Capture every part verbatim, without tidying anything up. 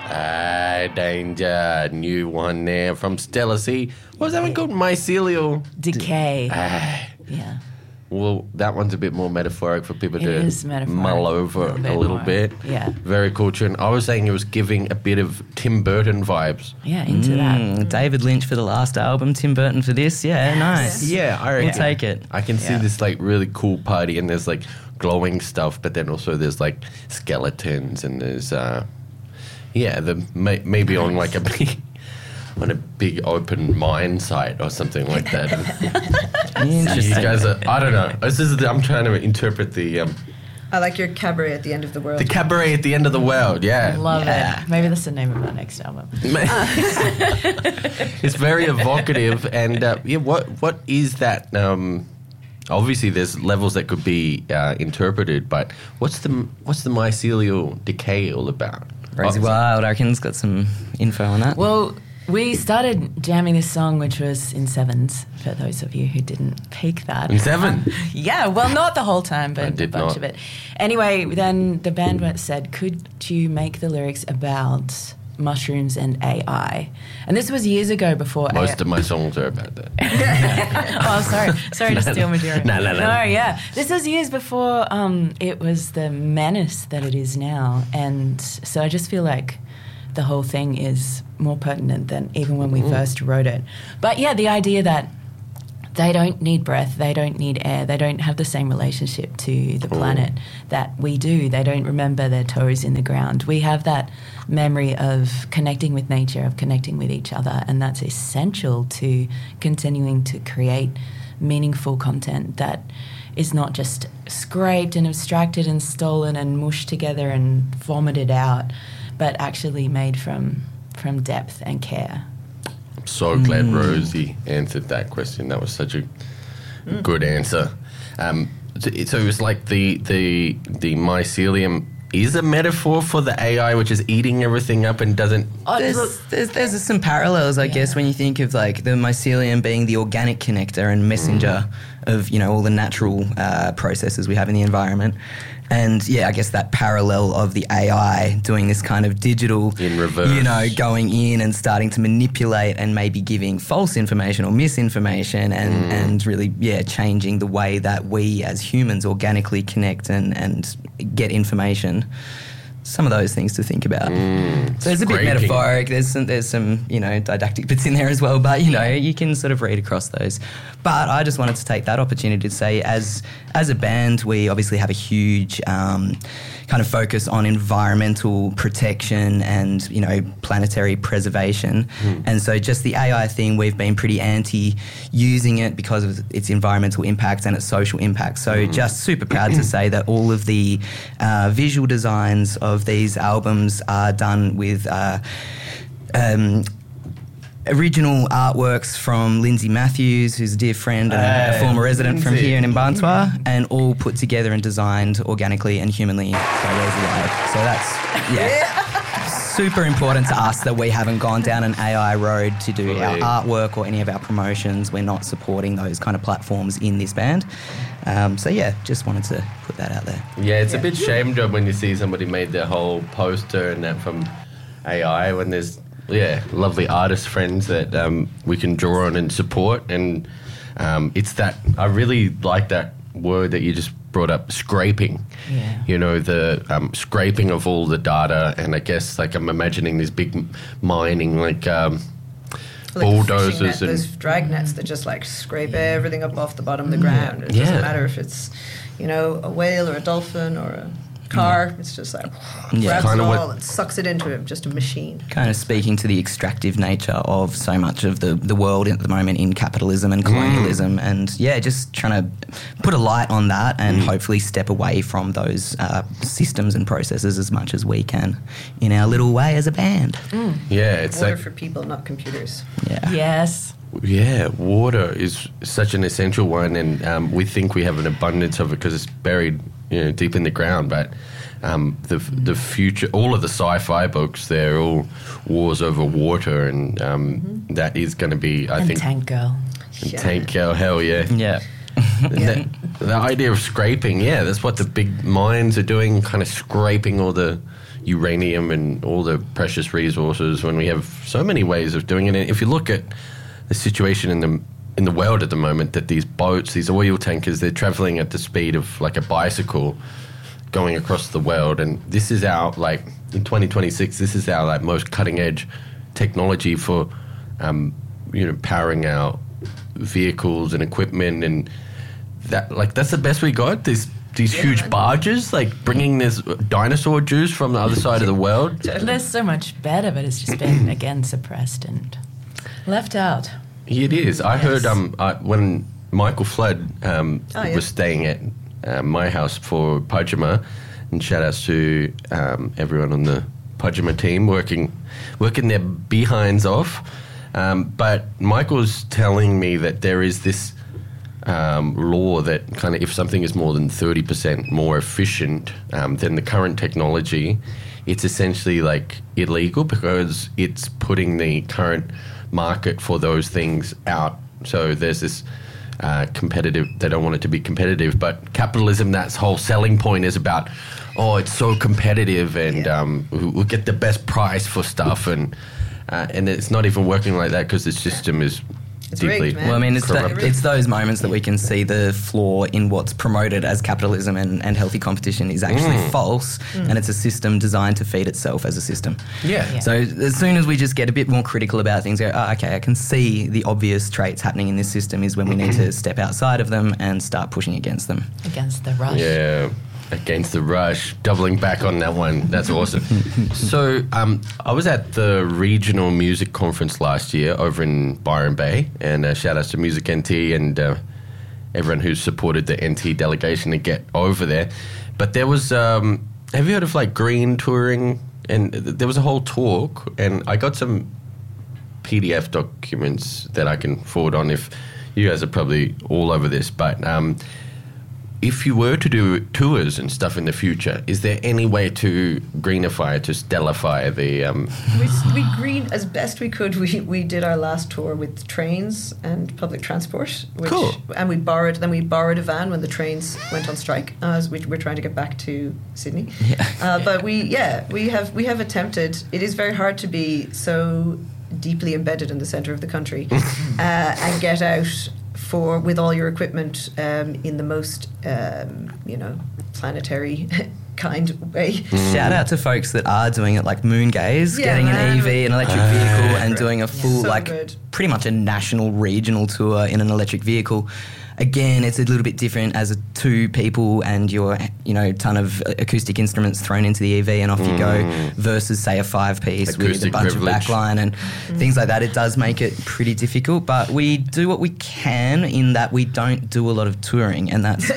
Ah, danger. New one there from Stella C. What was that one called? Mycelial Decay. Ah. Yeah. Well, that one's a bit more metaphoric for people It to is metaphoric. mull over A little bit a little more. bit. Yeah. Very cool tune. I was saying it was giving a bit of Tim Burton vibes. Yeah, into Mm, that. David Lynch for the last album, Tim Burton for this. Yeah, nice. Yeah, I reckon. We'll take it. I can see Yeah. this like really cool party, and there's like glowing stuff, but then also there's like skeletons, and there's uh, yeah, the may, maybe on like a big on a big open mine site or something like that. And you Interesting. guys are, I don't know. This is the, I'm trying to interpret the um, I like your cabaret at the end of the world. the cabaret at the end of the world. Yeah, Love Yeah. it. Maybe that's the name of our next album. It's very evocative, and uh, yeah, what what is that? Um, obviously, there's levels that could be uh, interpreted, but what's the what's the mycelial decay all about? Rosie Wild, I reckon's got some info on that. Well, we started jamming this song, which was in sevens, for those of you who didn't peek that. In seven? Um, yeah, well, not the whole time, but I a did bunch not. of it. Anyway, then the band went- said, could you make the lyrics about mushrooms and A I? And this was years ago before Most A I. of my songs are about that. Oh, sorry. Sorry to steal material. No, no, no. No, yeah. This was years before um, it was the menace that it is now. And so I just feel like the whole thing is more pertinent than even when we first wrote it. But yeah, the idea that they don't need breath, they don't need air, they don't have the same relationship to the planet that we do. They don't remember their toes in the ground. We have that memory of connecting with nature, of connecting with each other, and that's essential to continuing to create meaningful content that is not just scraped and abstracted and stolen and mushed together and vomited out, but actually made from from depth and care. I'm so glad Rosie answered that question. That was such a good answer. Um, so so it was like the the the mycelium is a metaphor for the A I, which is eating everything up and doesn't. Oh, There's, look, there's, there's some parallels, I guess, when you think of like the mycelium being the organic connector and messenger of, you know, all the natural uh, processes we have in the environment. And yeah, I guess that parallel of the A I doing this kind of digital, In reverse. you know, going in and starting to manipulate and maybe giving false information or misinformation and, and really, yeah, changing the way that we as humans organically connect and, and get information. Some of those things to think about. So it's a bit Scraping. metaphoric. There's some, there's some, you know, didactic bits in there as well. But you know, you can sort of read across those. But I just wanted to take that opportunity to say, as as a band, we obviously have a huge um, kind of focus on environmental protection and, you know, planetary preservation. And so just the A I thing, we've been pretty anti using it because of its environmental impacts and its social impacts. So just super proud to say that all of the uh, visual designs of these albums are done with uh, um, original artworks from Lindsay Matthews, who's a dear friend and a, a Hey, former resident from Lindsay. here in Mbantua, and all put together and designed organically and humanly by Rosie Wild. So that's, yeah, super important to us that we haven't gone down an A I road to do our Fully. artwork or any of our promotions. We're not supporting those kind of platforms in this band. Um, so yeah, just wanted to put that out there. Yeah, it's a bit shame job when you see somebody made their whole poster and that from A I when there's, yeah, lovely artist friends that um, we can draw on and support. And um, it's that, I really like that word that you just brought up, scraping. Yeah. You know, the um, scraping of all the data. And I guess, like, I'm imagining this big mining, like, um, Like a fishing bulldozers net, and... those drag nets that just like scrape everything up off the bottom of the ground. It Yeah. doesn't matter if it's, you know, a whale or a dolphin or a car. It's just like Yeah. grabs Kinda it what- all and sucks it into it. Just a machine. Kind of speaking to the extractive nature of so much of the, the world at the moment in capitalism and colonialism. And yeah, just trying to put a light on that and hopefully step away from those uh, systems and processes as much as we can in our little way as a band. Yeah, it's Water like... for people, not computers. Yeah. yes. Yeah, water is such an essential one, and um, we think we have an abundance of it because it's buried, you know, deep in the ground. But um, the the future, all of the sci-fi books, they're all wars over water, and um, that is going to be, I And think, Tank Girl. and Yeah. Tank Girl, hell yeah. Yeah. The, the idea of scraping, yeah, that's what the big mines are doing, kind of scraping all the uranium and all the precious resources when we have so many ways of doing it. And if you look at the situation in the in the world at the moment, that these boats, these oil tankers, they're traveling at the speed of like a bicycle going across the world. And this is our, like, in twenty twenty-six, this is our like most cutting edge technology for, um, you know, powering our vehicles and equipment. And that, like, that's the best we got. These these yeah, huge barges, like bringing this dinosaur juice from the other side of the world. They're so much better, but it's just been, again, suppressed and left out. It is. I yes. heard um, I, when Michael Flood um, oh, yeah. was staying at uh, my house for Pajama, and shout outs to um, everyone on the Pajama team working working their behinds off. Um, but Michael's telling me that there is this um, law that kind of, if something is more than thirty percent more efficient um, than the current technology, it's essentially like illegal because it's putting the current market for those things out. So there's this uh, competitive, they don't want it to be competitive, but capitalism, that's whole selling point is about, oh, it's so competitive and yeah. um, we'll get the best price for stuff, and uh, and it's not even working like that because the system is It's deeply rigged, man. Well, I mean, it's, that, corrupted. it's those moments that we can see the flaw in what's promoted as capitalism and, and healthy competition is actually Mm. false, Mm. and it's a system designed to feed itself as a system. Yeah. Yeah. So as soon as we just get a bit more critical about things, go, oh, okay, I can see the obvious traits happening in this system is when we need to step outside of them and start pushing against them. Against the rush. Yeah, against the rush, doubling back on that one. That's awesome. So um, I was at the regional music conference last year over in Byron Bay, and uh, shout outs to Music N T and uh, everyone who's supported the N T delegation to get over there. But there was, um, have you heard of like green touring? And th- there was a whole talk, and I got some P D F documents that I can forward on if you guys are probably all over this, but um, if you were to do tours and stuff in the future, is there any way to greenify, to stellify the... Um... We, we green as best we could. We we did our last tour with trains and public transport. Which, Cool. And we borrowed. Then we borrowed a van when the trains went on strike, uh, as we we're trying to get back to Sydney. Yeah. Uh, but we yeah we have we have attempted. It is very hard to be so deeply embedded in the centre of the country uh, and get out for with all your equipment um, in the most um, you know planetary kind way. Shout out to folks that are doing it, like Moongaze, Yeah, getting man. an E V, an electric Ah, vehicle, and right. doing a full, So like, good. pretty much a national, regional tour in an electric vehicle. Again, it's a little bit different as a two people and your, you know, ton of acoustic instruments thrown into the E V and off you go, versus, say, a five piece with a Acoustic bunch privilege. of backline and things like that. It does make it pretty difficult, but we do what we can in that we don't do a lot of touring, and that's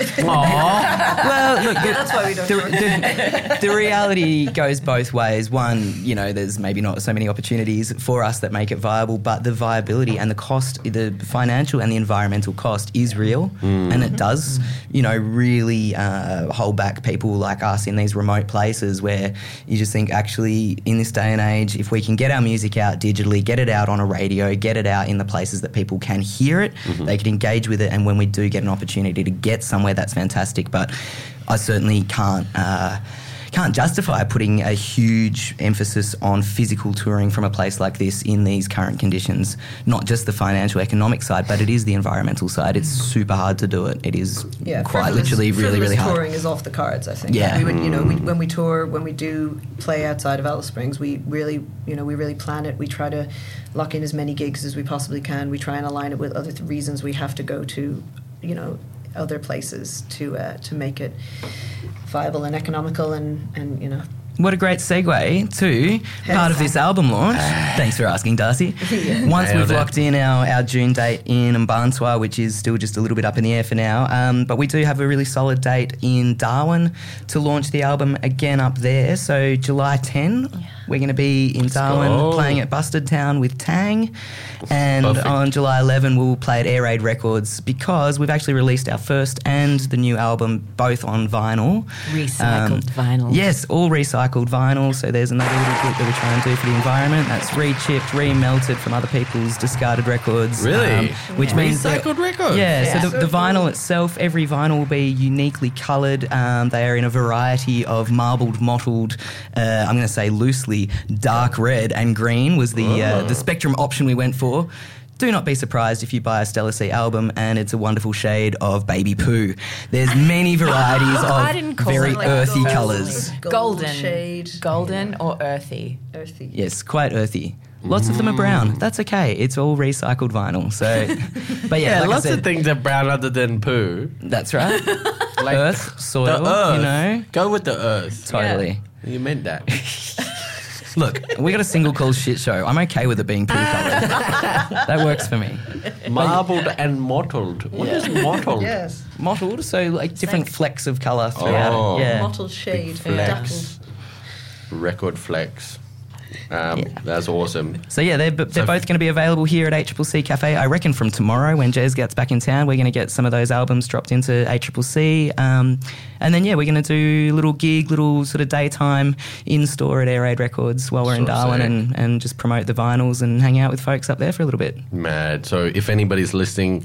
well, look, the, That's why we don't the, tour. the, the reality goes both ways. One, you know, there's maybe not so many opportunities for us that make it viable, but the viability and the cost, the financial and the environmental cost is real, and it does, you know, really uh, hold back people like us in these remote places where you just think, actually, in this day and age, if we can get our music out digitally, get it out on a radio, get it out in the places that people can hear it, they can engage with it, and when we do get an opportunity to get somewhere, that's fantastic. But I certainly can't uh, can't justify putting a huge emphasis on physical touring from a place like this in these current conditions. Not just the financial, economic side, but it is the environmental side. It's super hard to do it. It is Yeah, quite frivolous- literally really, frivolous really hard. touring is off the cards, I think. Yeah. we would, you know, we, when we tour, when we do play outside of Alice Springs, we really, you know, we really plan it. We try to lock in as many gigs as we possibly can. We try and align it with other th- reasons we have to go to, you know, other places to uh, to make it viable and economical, and, and you know. What a great segue to part of this album launch. Thanks for asking, Darcy. Once Nailed we've it. locked in our, our June date in Mbantua, which is still just a little bit up in the air for now, um, but we do have a really solid date in Darwin to launch the album again up there. So July tenth, we're going to be in Darwin go. playing at Busted Town with Tang. And Perfect. on July eleventh, we'll play at Air Raid Records because we've actually released our first and the new album both on vinyl. Recycled vinyl. Yes, all recycled vinyl. So there's another little bit that we're trying to do for the environment. That's re-chipped, re-melted from other people's discarded records. Really? which means that- Recycled records? Yeah, Yeah. so the, So the vinyl cool. itself, every vinyl will be uniquely coloured. Um, they are in a variety of marbled, mottled, uh, I'm going to say loosely, dark red and green was the uh, the spectrum option we went for. Do not be surprised if you buy a Stella Sea album and it's a wonderful shade of baby poo. There's many varieties I didn't of call very it like earthy gold. colours. Gold Golden shade. golden or earthy. Earthy. Yes, quite earthy. Lots of them are brown. That's okay. It's all recycled vinyl. So, but yeah, Yeah, like lots I said, of things are brown other than poo. That's right. Like Earth, soil, the earth. you know. Go with the earth. Totally. You meant that. Look, we got a single called Shit Show. I'm okay with it being poo coloured. That works for me. Marbled and mottled. What is mottled? Yes. Mottled, so like different flecks of colour throughout Oh. it. Yeah. Mottled shade. Flex. Record flex. Um, Yeah. That's awesome. So yeah, they're, they're So- both going to be available here at A C C C Cafe. I reckon from tomorrow when Jez gets back in town, we're going to get some of those albums dropped into A C C C. Um, and then yeah, we're going to do a little gig, little sort of daytime in-store at Air Raid Records while we're in So Darwin sick. and, and just promote the vinyls and hang out with folks up there for a little bit. Mad. So if anybody's listening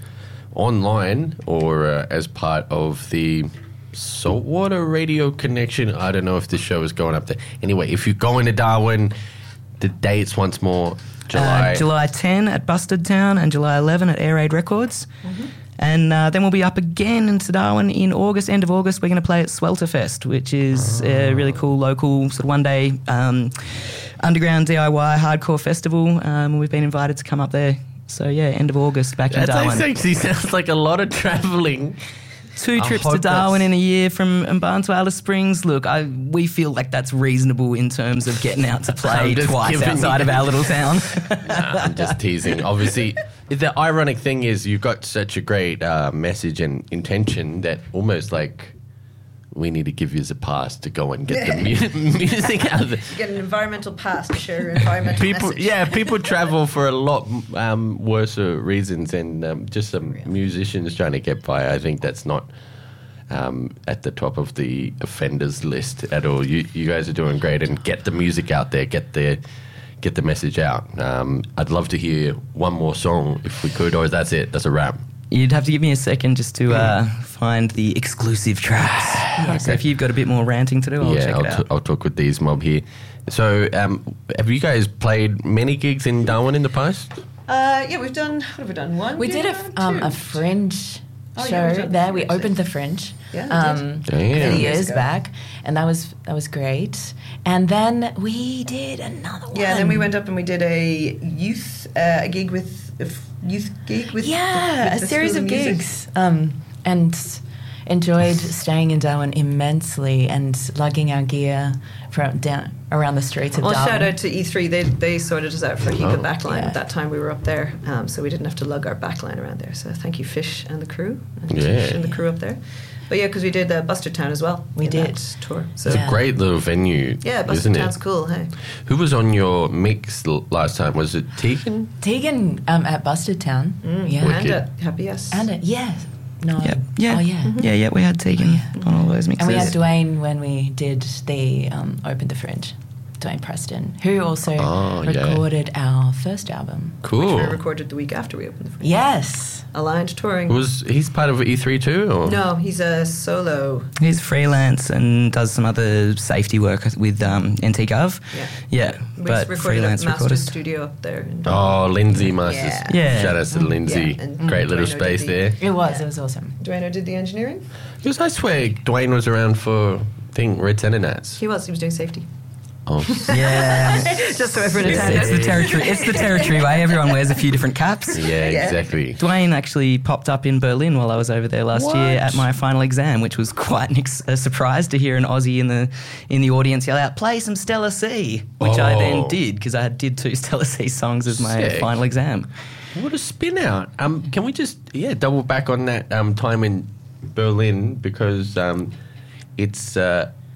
online or uh, as part of the Saltwater Radio Connection, I don't know if this show is going up there. Anyway, if you're going to Darwin, the dates once more, July. Uh, July tenth at Busted Town and July eleventh at Air Raid Records. And uh, then we'll be up again into Darwin in August, end of August. We're going to play at Swelterfest, which is a really cool local sort of one-day um, underground D I Y hardcore festival. Um, we've been invited to come up there. So, yeah, end of August back in That Darwin. actually sounds like a lot of travelling. Two I trips to hope Darwin that's- in a year from Mbarn to Alice Springs. Look, I, we feel like that's reasonable in terms of getting out to play I'm just twice giving outside you- of our little town. Nah, I'm just teasing. Obviously, the ironic thing is you've got such a great uh, message and intention that almost like we need to give you a pass to go and get the mu- music out there. You get an environmental pass to share your environmental People, message. yeah, people travel for a lot um, worse reasons, and um, just some musicians trying to get by. I think that's not um, at the top of the offenders list at all. You, you guys are doing great, and get the music out there, get the get the message out. Um, I'd love to hear one more song if we could, or that's it. That's a wrap. You'd have to give me a second just to uh, find the exclusive tracks. So if you've got a bit more ranting to do, I'll yeah, check I'll, it t- out. I'll talk with these mob here. So, um, have you guys played many gigs in Darwin in the past? Uh, yeah, we've done. What have we done? One. We gig did a, or f- um, two? a Fringe Oh, show yeah, we've done the there. We Fringe, opened yeah. the Fringe Yeah, we um, did. a few Damn. years Years ago. back, and that was that was great. And then we did another one. Yeah, and then we went up and we did a youth uh, a gig with a f- youth gig with yeah, the, with a the series School of Music. gigs, um, and enjoyed staying in Darwin immensely and lugging our gear from down around the streets of Well, Darwin. shout out to E three. They they sorted us out for keep Oh. the backline. Yeah. At that time, we were up there, um, so we didn't have to lug our backline around there. So thank you, Fish and the crew, and Yeah. Fish and the crew up there. But yeah, because we did uh, Buster Town as well. We in did. that tour. So It's Yeah. a great little venue, yeah, Buster isn't Town's it? cool. Hey, Who was on your mix l- last time? Was it Tegan? Tegan um, at Busted Town. mm. Yeah. Wicked. and uh, Happy Yes. And it, yeah. No. Yeah, yeah, Oh, yeah. yeah, yeah. We had Tegan on all those mixes. And we had Dwayne when we did the um, Open the Fringe. Dwayne Preston, who also Oh, yeah. recorded our first album. Cool. Which we recorded the week after we opened the Fringe. Yes. Aligned touring. Was he's part of E three too? Or? No, he's a solo. He's freelance and does some other safety work with um, N T Gov. Yeah. Yeah, We but recorded freelance at Master's recordist. Studio up there. In Oh, Lindsay Masters. Yeah. Yeah. Shout out to Lindsay. Yeah, and Great little Dwayne did space the- there. It was. Yeah. It was awesome. Dwayne did the engineering. Because I swear Dwayne was around for thing Red Tenor Nats. He was. He was doing safety. Oh, Yeah, Just so everyone it's, attended. it's the territory. It's the territory way. Everyone wears a few different caps. yeah, Yeah. exactly. Dwayne actually popped up in Berlin while I was over there last What? year at my final exam, which was quite an ex- a surprise to hear an Aussie in the in the audience yell out, "Play some Stella Sea," which I then Oh. did because I did two Stella Sea songs as my Sick. final exam. What a spin out. Um, can we just yeah double back on that um, time in Berlin because um, it's uh,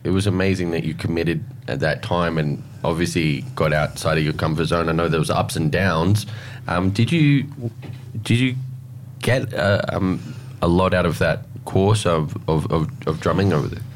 it was amazing that you committed at that time and obviously got outside of your comfort zone. I know there was ups and downs. Um, did you did you get uh, um, a lot out of that course of, of, of, of drumming over there?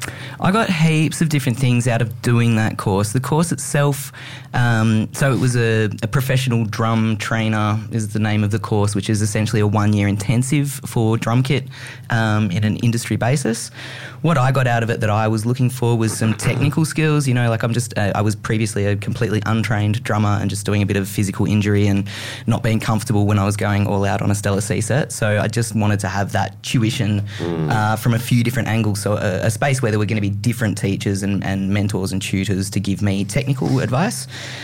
I got heaps of different things out of doing that course. The course itself, um, so it was a, a professional drum trainer is the name of the course, which is essentially a one-year intensive for drum kit um, in an industry basis. What I got out of it that I was looking for was some technical skills. You know, like I'm just, uh, I was previously a completely untrained drummer and just doing a bit of physical injury and not being comfortable when I was going all out on a Stella C set. So I just wanted to have that tuition mm. uh, from a few different angles. So a, a space where there were going to be different teachers and, and mentors and tutors to give me technical advice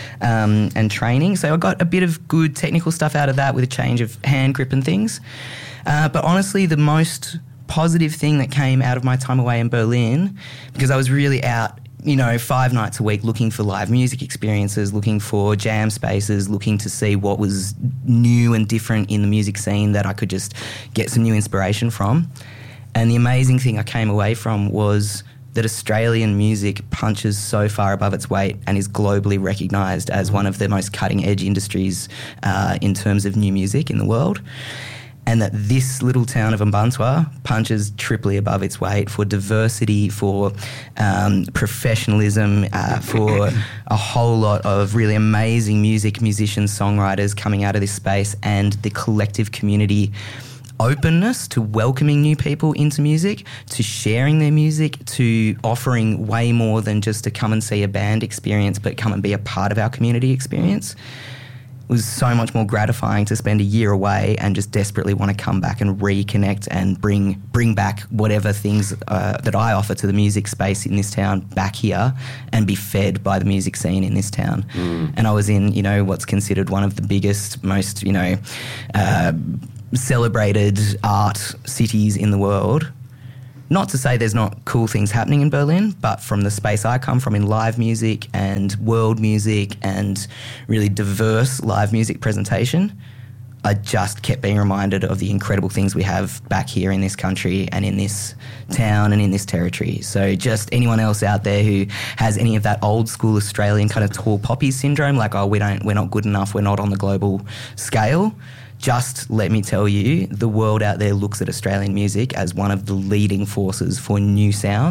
um, and training. So I got a bit of good technical stuff out of that with a change of hand grip and things. Uh, but honestly, the most positive thing that came out of my time away in Berlin, because I was really out, you know, five nights a week looking for live music experiences, looking for jam spaces, looking to see what was new and different in the music scene that I could just get some new inspiration from. And the amazing thing I came away from was that Australian music punches so far above its weight and is globally recognised as one of the most cutting-edge industries uh, in terms of new music in the world. And that this little town of Mbantua punches triply above its weight for diversity, for um, professionalism, uh, for a whole lot of really amazing music, musicians, songwriters coming out of this space, and the collective community openness to welcoming new people into music, to sharing their music, to offering way more than just to come and see a band experience, but come and be a part of our community experience. It was so much more gratifying to spend a year away and just desperately want to come back and reconnect and bring bring back whatever things uh, that I offer to the music space in this town back here and be fed by the music scene in this town. Mm. And I was in, you know, what's considered one of the biggest, most, you know, uh, celebrated art cities in the world. Not to say there's not cool things happening in Berlin, but from the space I come from in live music and world music and really diverse live music presentation, I just kept being reminded of the incredible things we have back here in this country and in this town and in this territory. So just anyone else out there who has any of that old school Australian kind of tall poppy syndrome, like, oh, we don't, we're not good enough, we're not on the global scale, just let me tell you, the world out there looks at Australian music as one of the leading forces for new sound.